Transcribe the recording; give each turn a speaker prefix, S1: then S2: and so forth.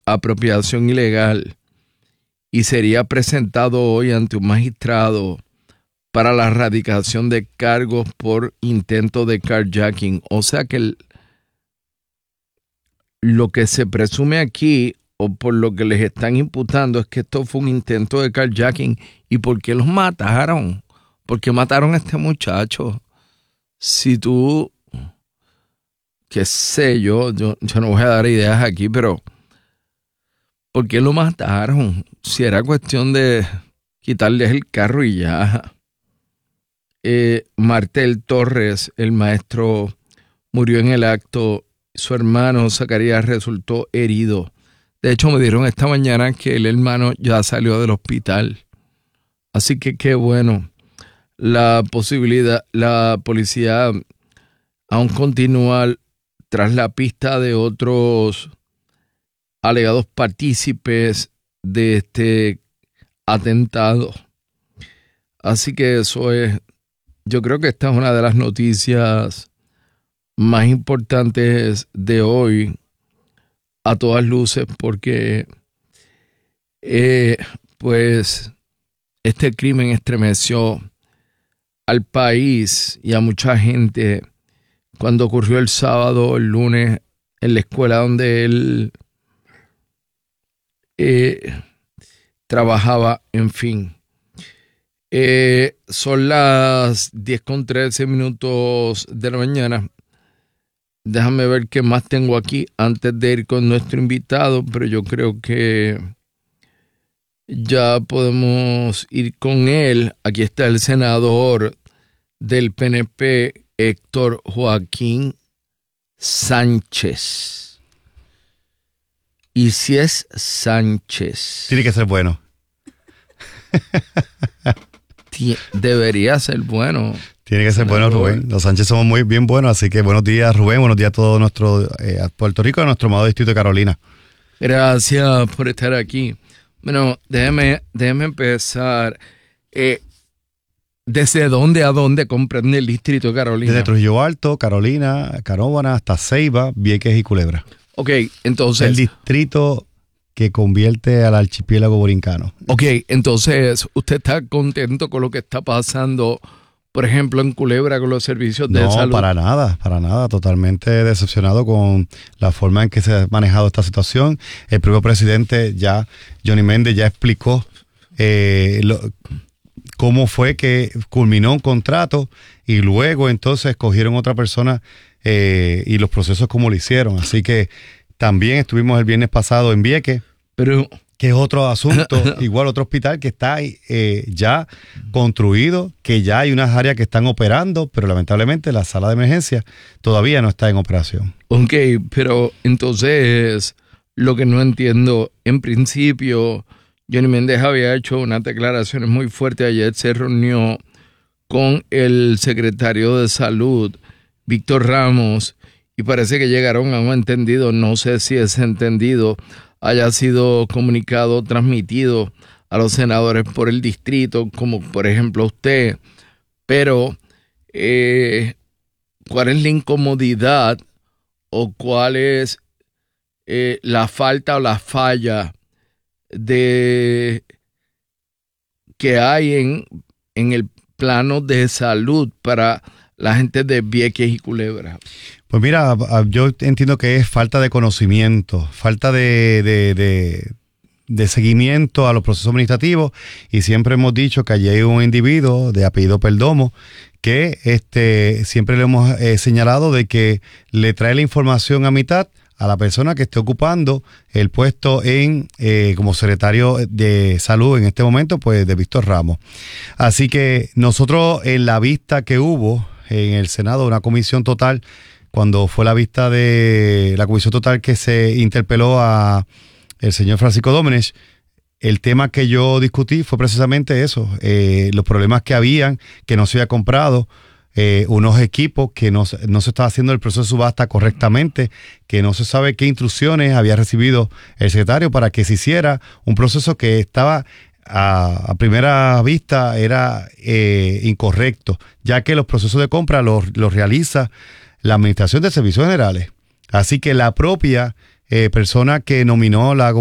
S1: apropiación ilegal y sería presentado hoy ante un magistrado para la erradicación de cargos por intento de carjacking. O sea que lo que se presume aquí, o por lo que les están imputando, es que esto fue un intento de carjacking. ¿Y por qué los mataron? ¿Por qué mataron a este muchacho? Si tú, qué sé yo no voy a dar ideas aquí, pero ¿por qué lo mataron? Si era cuestión de quitarles el carro y ya. Martel Torres, el maestro, murió en el acto. Su hermano Zacarías resultó herido. De hecho, me dieron esta mañana que el hermano ya salió del hospital. Así que qué bueno. La policía aún continúa tras la pista de otros alegados partícipes de este atentado. Así que eso es, yo creo que esta es una de las noticias más importantes de hoy, a todas luces, porque pues este crimen estremeció al país y a mucha gente cuando ocurrió el sábado, el lunes, en la escuela donde él trabajaba, en fin. Son las 10:13 de la mañana. Déjame ver qué más tengo aquí antes de ir con nuestro invitado, pero yo creo que ya podemos ir con él. Aquí está el senador del PNP, Héctor Joaquín Sánchez. Y si es Sánchez,
S2: tiene que ser bueno.
S1: Debería ser bueno.
S2: Tiene que ser bueno, Rubén. Los Sánchez somos muy bien buenos, así que buenos días, Rubén. Buenos días a todo nuestro Puerto Rico, a nuestro amado distrito de Carolina.
S1: Gracias por estar aquí. Bueno, déjeme empezar. ¿Desde dónde a dónde comprende el distrito de Carolina?
S2: Desde Trujillo Alto, Carolina, Canóvana, hasta Ceiba, Vieques y Culebra.
S1: Ok, entonces...
S2: El distrito que convierte al archipiélago borincano.
S1: Ok, entonces, ¿usted está contento con lo que está pasando, por ejemplo, en Culebra con los servicios de salud?
S2: No, para nada. Totalmente decepcionado con la forma en que se ha manejado esta situación. El propio presidente Johnny Méndez, ya explicó cómo fue que culminó un contrato y luego entonces escogieron otra persona y los procesos como lo hicieron. Así que también estuvimos el viernes pasado en Vieques, que es otro asunto, igual otro hospital que está ya construido, que ya hay unas áreas que están operando, pero lamentablemente la sala de emergencia todavía no está en operación.
S1: Ok, pero entonces lo que no entiendo, en principio Johnny Méndez había hecho unas declaraciones muy fuertes. Ayer se reunió con el secretario de Salud, Víctor Ramos, y parece que llegaron a un entendido. No sé si ese entendido haya sido comunicado, transmitido a los senadores por el distrito, como por ejemplo usted, pero ¿cuál es la incomodidad o cuál es la falta o la falla de que hay en el plano de salud para la gente de Vieques y Culebra?
S2: Pues mira, yo entiendo que es falta de conocimiento, falta de seguimiento a los procesos administrativos, y siempre hemos dicho que allí hay un individuo de apellido Perdomo que siempre le hemos señalado de que le trae la información a mitad a la persona que esté ocupando el puesto como secretario de salud en este momento, pues de Víctor Ramos. Así que nosotros, en la vista que hubo en el Senado, una comisión total, cuando fue la vista de la comisión total que se interpeló a el señor Francisco Domenech, el tema que yo discutí fue precisamente eso, los problemas que habían, que no se había comprado unos equipos, que no se estaba haciendo el proceso de subasta correctamente, que no se sabe qué instrucciones había recibido el secretario para que se hiciera un proceso que estaba a primera vista era incorrecto, ya que los procesos de compra los realiza la Administración de Servicios Generales. Así que la propia persona que nominó la